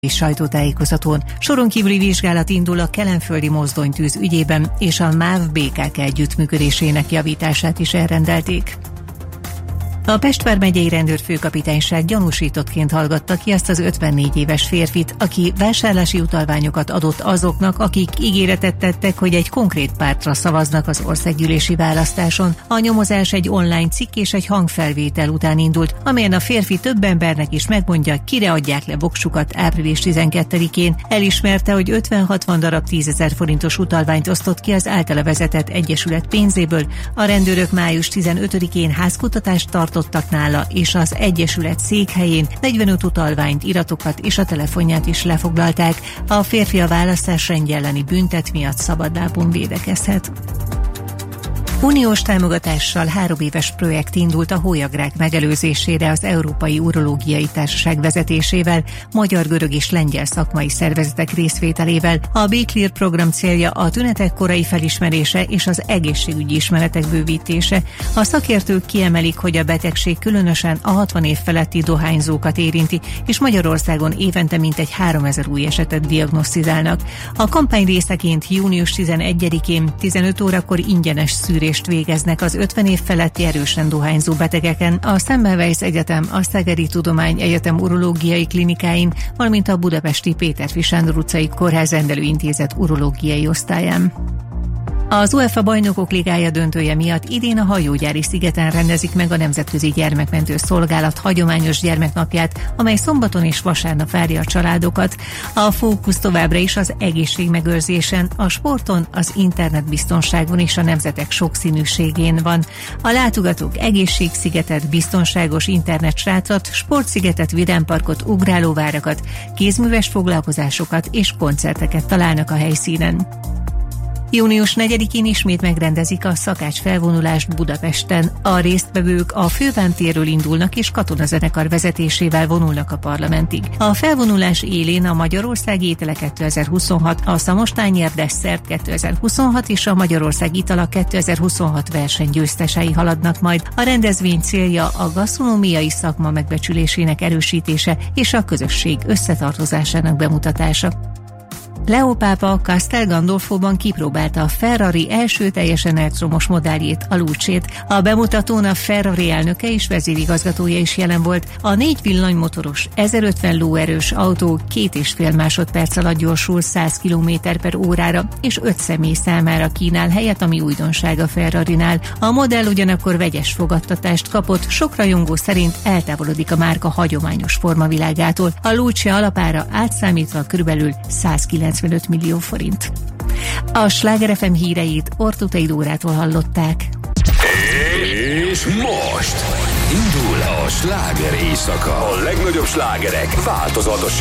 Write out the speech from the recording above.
sajtótájékoztatón. Soron kívüli vizsgálat indul a kelenföldi mozdonytűz ügyében, és a MÁV-BKK együttműködésének javítását is elrendelték. A Pest vármegyei rendőrfőkapitányság gyanúsítottként hallgatta ki azt az 54 éves férfit, aki vásárlási utalványokat adott azoknak, akik ígéretet tettek, hogy egy konkrét pártra szavaznak az országgyűlési választáson. A nyomozás egy online cikk és egy hangfelvétel után indult, amelyen a férfi több embernek is megmondja, kire adják le voksukat április 12-én. Elismerte, hogy 50-60 darab 10 000 forintos utalványt osztott ki az általa vezetett egyesület pénzéből. A rendőrök május 15-én házkutatást tartottak nála, és az egyesület székhelyén 45 utalványt, iratokat és a telefonját is lefoglalták. A férfi a választásrendje elleni büntet miatt szabadlábon védekezhet. Uniós támogatással 3 éves projekt indult a hólyagrák megelőzésére az Európai Urológiai Társaság vezetésével, magyar, görög és lengyel szakmai szervezetek részvételével. A B-Clear program célja a tünetek korai felismerése és az egészségügyi ismeretek bővítése. A szakértők kiemelik, hogy a betegség különösen a 60 év feletti dohányzókat érinti, és Magyarországon évente mintegy 3000 új esetet diagnosztizálnak. A kampány részeként június 11-én 15 órakor ingyenes szűrést végeznek az 50 év feletti erősen dohányzó betegeken a Semmelweis Egyetem, a Szegedi Tudományegyetem urológiai klinikáin, valamint a budapesti Péterfi Sándor utcai Kórház Rendelőintézet urológiai osztályán. Az UEFA Bajnokok Ligája döntője miatt idén a Hajógyári szigeten rendezik meg a Nemzetközi Gyermekmentő Szolgálat hagyományos gyermeknapját, amely szombaton és vasárnap várja a családokat. A fókusz továbbra is az egészségmegőrzésen, a sporton, az internetbiztonságon és a nemzetek sokszínűségén van. A látogatók egészségszigetet, biztonságos internetsátrat, sportszigetet, vidámparkot, ugrálóvárakat, kézműves foglalkozásokat és koncerteket találnak a helyszínen. Június 4-én ismét megrendezik a szakács felvonulást Budapesten. A résztvevők a Fővám térről indulnak és katonazenekar vezetésével vonulnak a parlamentig. A felvonulás élén a Magyarország étele 2026, a Szamostányér desszert 2026 és a Magyarország itala 2026 versenygyőztesei haladnak majd. A rendezvény célja a gasztronómiai szakma megbecsülésének erősítése és a közösség összetartozásának bemutatása. Leo pápa Castel Gandolfóban kipróbálta a Ferrari első teljesen elektromos modelljét, a Lucét. A bemutatón a Ferrari elnöke és vezérigazgatója is jelen volt. A 4 villanymotoros, 1050 lóerős autó 2,5 másodperc alatt gyorsul 100 km/órára, és 5 személy számára kínál helyet, ami újdonság a Ferrarinál. A modell ugyanakkor vegyes fogadtatást kapott, sok rajongó szerint eltávolodik a márka hagyományos formavilágától. A Luce alapára átszámítva körülbelül 195 millió forint. A Sláger FM híreit Ortutai Dórától hallották. És most indul a sláger éjszaka. A legnagyobb slágerek változatosan.